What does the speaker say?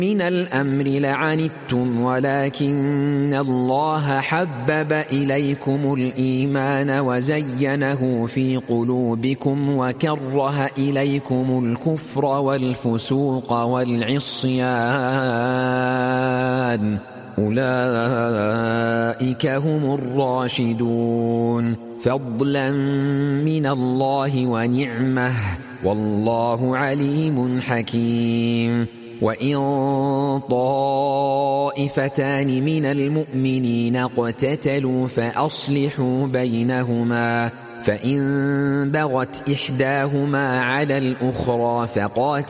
من الأمر لعنتم ولكن الله حبب إليكم الإيمان وزينه في قلوبكم وكره إليكم الكفر والفسوق والعصيان أولئك هم الراشدون فضلا من الله ونعمه والله عليم حكيم وإن طائفتان من المؤمنين اقتتلوا فأصلحوا بينهما فإن بغت إحداهما على الأخرى فقاتلوا